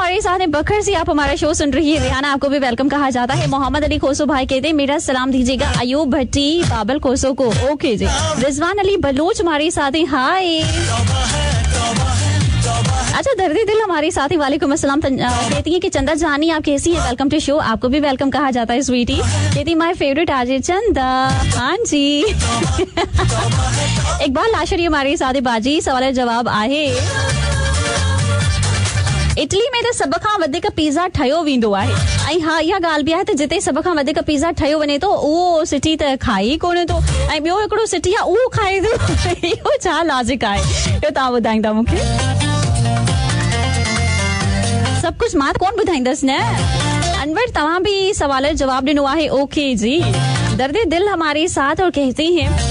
हमारे साथ है बखर से, आप हमारा शो सुन रही है। रिहाना, आपको भी वेलकम कहा जाता है। मोहम्मद अली खोसो भाई कहते हैं मेरा सलाम दीजिएगा अयूब भट्टी बाबल खोसो को। ओके जी। रिजवान अली बलूच हमारे साथ है, हाय। अच्छा, दर्दी दिल हमारे साथी वालेकुम अस्सलाम कहती है कि चंदा जानी आप कैसी है, वेलकम टू शो। आपको भी वेलकम कहा जाता है स्वीटी। कहती माय फेवरेट आजे चंदा। हाँ जी। इकबाल लाशरी हमारे साथ बाजी सवाल जवाब आहे। इटली में त सभ खां वधीक पिज़्ज़ा ठहियो वेंदो आहे। ऐं हा, इहा ॻाल्हि बि आहे त जिते सभ खां वधीक पिज़्ज़ा ठहियो वञे थो उहो सिटी त खाए ई कोन्हे थो, ऐं ॿियो हिकिड़ो सिटी आहे उहो खाए थो। इहो छा लॉजिक आहे, इहो तव्हां ॿुधाईंदा मूंखे। सब कुछ मां कोन ॿुधाईंदसि न। अनवर, तव्हां भी सवाल जवाब ॾिनो आहे। ओके जी। दर्द दिल हमारे साथ और कहते हैं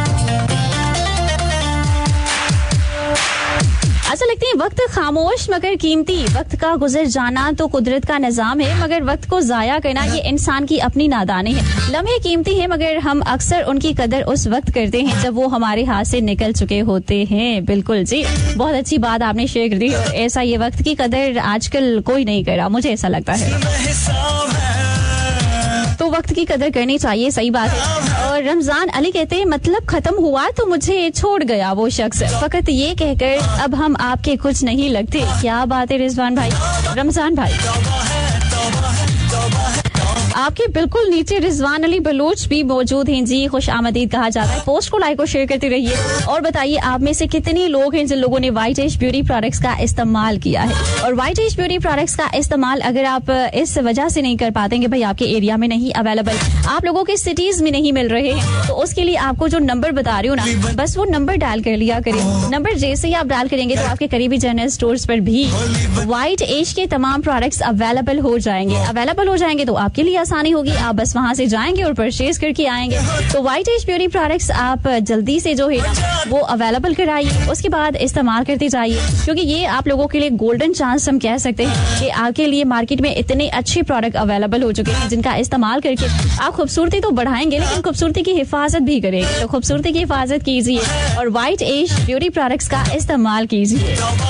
अच्छा लगती है वक्त खामोश मगर कीमती, वक्त का गुजर जाना तो कुदरत का निजाम है, मगर वक्त को जाया करना ये इंसान की अपनी नादानी है। लम्हे कीमती है मगर हम अक्सर उनकी कदर उस वक्त करते हैं जब वो हमारे हाथ से निकल चुके होते हैं। बिल्कुल जी, बहुत अच्छी बात आपने शेयर कर दी। ऐसा ये वक्त की कदर आजकल कोई नहीं कर रहा, मुझे ऐसा लगता है। तो वक्त की कदर करनी चाहिए, सही बात है। और रमजान अली कहते हैं मतलब खत्म हुआ तो मुझे छोड़ गया वो शख्स, फकत ये कहकर अब हम आपके कुछ नहीं लगते। क्या बात है रिजवान भाई, रमजान भाई। आपके बिल्कुल नीचे रिजवान अली बलूच भी मौजूद हैं जी, खुश आमदीद कहा जाता है। पोस्ट को लाइक और शेयर करते रहिए और बताइए आप में से कितने लोग हैं जिन लोगों ने व्हाइट एज ब्यूटी प्रोडक्ट्स का इस्तेमाल किया है। और व्हाइट एज ब्यूटी प्रोडक्ट्स का इस्तेमाल अगर आप इस वजह से नहीं कर पाते कि भाई आपके एरिया में नहीं अवेलेबल, आप लोगों के सिटीज में नहीं मिल रहे हैं, तो उसके लिए आपको जो नंबर बता रही हूँ ना, बस वो नंबर डायल कर लिया करें। नंबर जैसे ही आप डायल करेंगे तो आपके करीबी जनरल स्टोर्स पर भी व्हाइट एज के तमाम प्रोडक्ट्स अवेलेबल हो जाएंगे। तो आपके लिए आसानी होगी, आप बस वहां से जाएंगे और परचेज करके आएंगे। तो व्हाइट एज ब्यूटी प्रोडक्ट्स आप जल्दी से जो है वो अवेलेबल कराइए, उसके बाद इस्तेमाल करते जाइए, क्योंकि ये आप लोगों के लिए गोल्डन चांस हम कह सकते हैं कि आपके लिए मार्केट में इतने अच्छे प्रोडक्ट अवेलेबल हो चुके हैं जिनका इस्तेमाल करके आप खूबसूरती तो बढ़ाएंगे लेकिन खूबसूरती की हिफाजत भी करेंगे। तो खूबसूरती की हिफाजत कीजिए और व्हाइट एज ब्यूटी प्रोडक्ट्स का इस्तेमाल कीजिए।